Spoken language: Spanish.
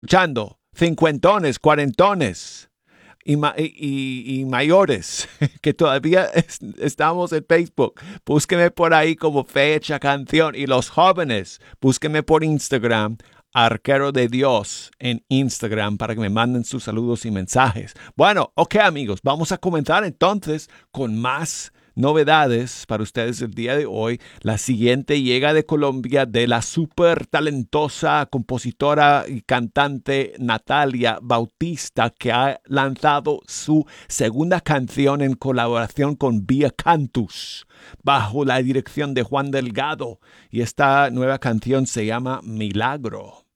escuchando, cincuentones, cuarentones y mayores que todavía estamos en Facebook. Búsqueme por ahí como Fecha Canción. Y los jóvenes, búsqueme por Instagram, Arquero de Dios en Instagram para que me manden sus saludos y mensajes. Bueno, ok amigos, vamos a comenzar entonces con más novedades para ustedes el día de hoy. La siguiente llega de Colombia de la súper talentosa compositora y cantante Natalia Bautista, que ha lanzado su segunda canción en colaboración con Via Cantus bajo la dirección de Juan Delgado, y esta nueva canción se llama Milagro.